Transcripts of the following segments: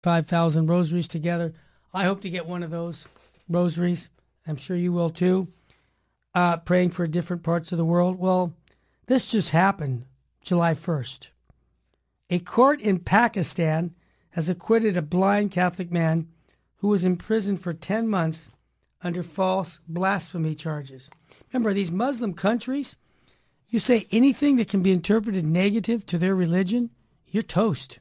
5,000 rosaries together. I hope to get one of those rosaries. I'm sure you will too. Praying for different parts of the world. Well, this just happened July 1st. A court in Pakistan has acquitted a blind Catholic man who was imprisoned for 10 months under false blasphemy charges. Remember, these Muslim countries, you say anything that can be interpreted negative to their religion, you're toast.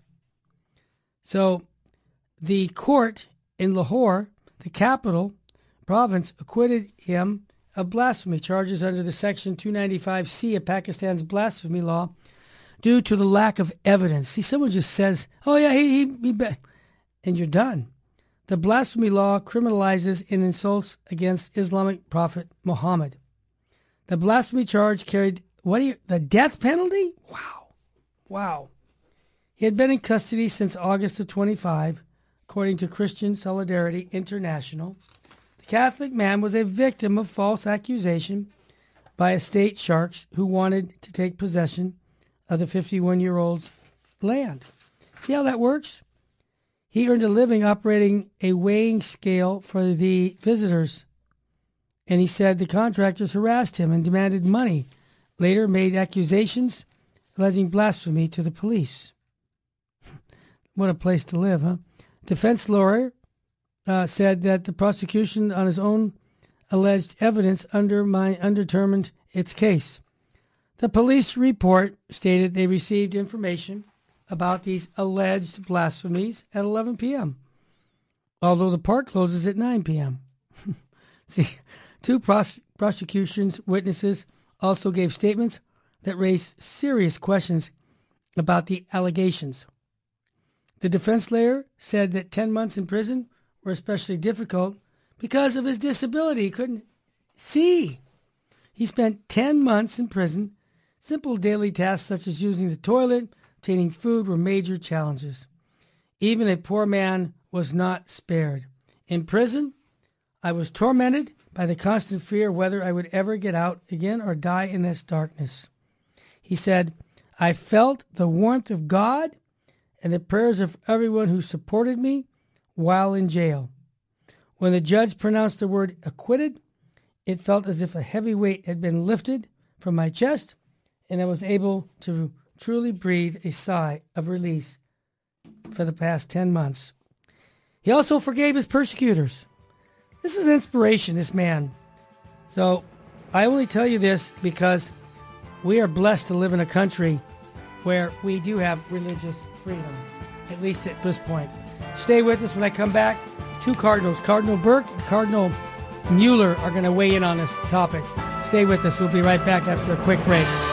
So the court in Lahore, the capital province, acquitted him of blasphemy charges under the Section 295C of Pakistan's blasphemy law due to the lack of evidence. See, someone just says, oh yeah, and you're done. The blasphemy law criminalizes and insults against Islamic prophet Muhammad. The blasphemy charge carried, the death penalty? Wow. He had been in custody since August of 25, according to Christian Solidarity International. The Catholic man was a victim of false accusation by estate sharks who wanted to take possession of the 51-year-old's land. See how that works? He earned a living operating a weighing scale for the visitors, and he said the contractors harassed him and demanded money, later made accusations alleging blasphemy to the police. What a place to live, huh? Defense lawyer said that the prosecution on his own alleged evidence undetermined its case. The police report stated they received information about these alleged blasphemies at 11 p.m., although the park closes at 9 p.m. See, two prosecution's witnesses also gave statements that raised serious questions about the allegations. The defense lawyer said that 10 months in prison were especially difficult because of his disability. He couldn't see. He spent 10 months in prison. Simple daily tasks such as using the toilet, obtaining food were major challenges. Even a poor man was not spared. In prison, I was tormented by the constant fear whether I would ever get out again or die in this darkness. He said, I felt the warmth of God and the prayers of everyone who supported me while in jail. When the judge pronounced the word acquitted, it felt as if a heavy weight had been lifted from my chest, and I was able to truly breathe a sigh of release for the past 10 months. He also forgave his persecutors. This is an inspiration, this man. So I only tell you this because we are blessed to live in a country where we do have religious freedom, at least at this point. Stay with us when I come back. Two Cardinals, Cardinal Burke and Cardinal Mueller, are going to weigh in on this topic. Stay with us. We'll be right back after a quick break.